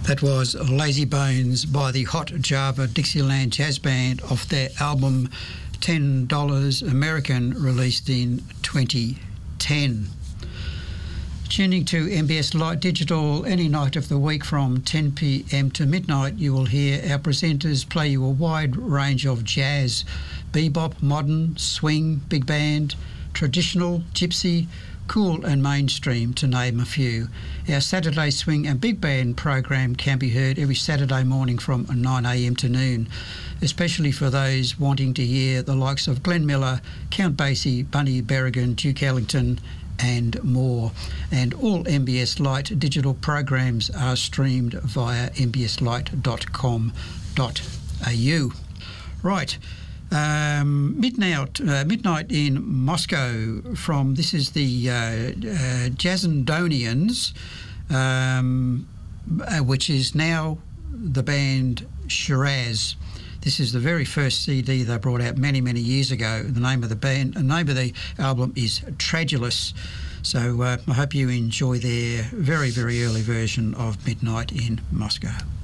That was Lazy Bones by the Hot Java Dixieland Jazz Band off their album $10 American, released in 2010. Tuning to MBS Light Digital any night of the week from 10 p.m. to midnight, you will hear our presenters play you a wide range of jazz, bebop, modern, swing, big band, traditional, gypsy, cool and mainstream, to name a few. Our Saturday Swing and Big Band program can be heard every Saturday morning from 9 a.m. to noon, especially for those wanting to hear the likes of Glenn Miller, Count Basie, Bunny Berrigan, Duke Ellington and more. And all MBS Light digital programs are streamed via mbslight.com.au. Right. Midnight in Moscow from, this is the Jazzandonians, which is now the band Shiraz. This is the very first CD they brought out many, many years ago. The name of the album is Tragulous. So I hope you enjoy their very, very early version of Midnight in Moscow.